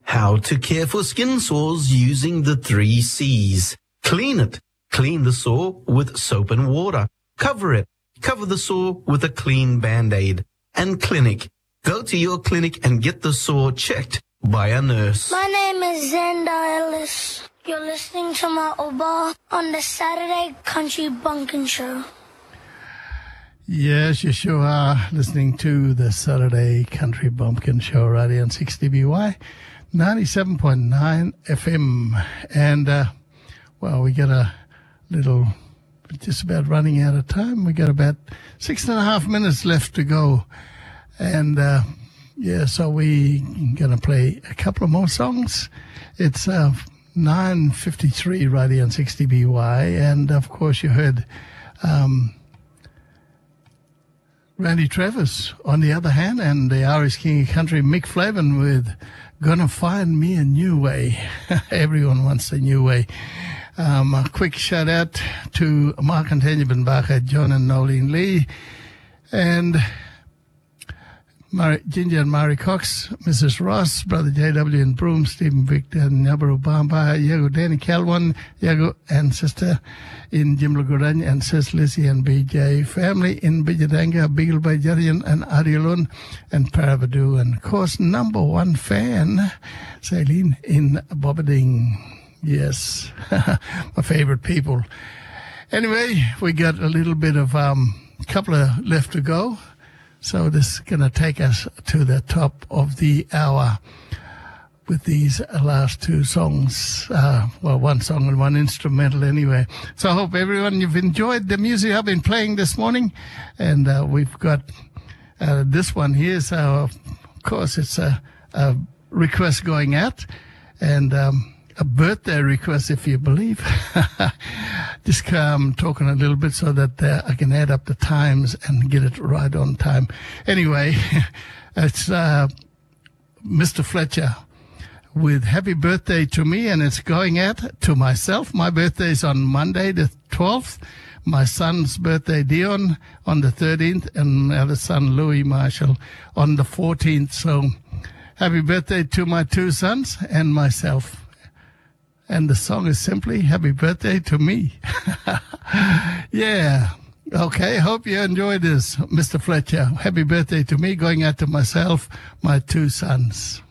How to care for skin sores using the 3 C's. Clean it. Clean the sore with soap and water. Cover it. Cover the sore with a clean Band-Aid. And clinic. Go to your clinic and get the sore checked by a nurse. My name is Xander Ellis. You're listening to my Oba on the Saturday Country Bumpkin Show. Yes, you sure are listening to the Saturday Country Bumpkin Show right here on 6DBY, 97.9 FM. And, well, we got a little, just about running out of time. We got about 6.5 minutes left to go. And, yeah, so we going to play a couple of more songs. It's 9:53 right here on 6DBY. And, of course, you heard Randy Travis, on the other hand, and the Irish King of Country, Mick Flavin, with Gonna Find Me a New Way. Everyone wants a new way. A quick shout out to Mark and Tanya Benbacher, John and Nolene Lee, and Ginger and Mary Cox, Mrs. Ross, Brother J.W. and Broome, Stephen Victor and Yabaru Bamba, Yago Danny Calwan, Yago and sister in Jimla Gurany, and Sis Lizzie and BJ, family in Bijadanga, Beagle by Jarian and Arielun and Paravadu, and of course, number one fan, Celine in Bobading. Yes, my favorite people. Anyway, we got a little bit of couple of left to go. So this is going to take us to the top of the hour with these last two songs. Well, one song and one instrumental anyway. So I hope everyone, you've enjoyed the music I've been playing this morning. And we've got this one here. So, of course, it's a request going out. And a birthday request, if you believe. Just talking a little bit so that I can add up the times and get it right on time. Anyway, it's Mr. Fletcher with Happy Birthday to Me, and it's going out to myself. My birthday is on Monday the 12th. My son's birthday, Dion, on the 13th, and my other son, Louis Marshall, on the 14th. So happy birthday to my two sons and myself. And the song is simply Happy Birthday to Me. Yeah. Okay. Hope you enjoyed this, Mr. Fletcher. Happy birthday to me, going out to myself, my two sons.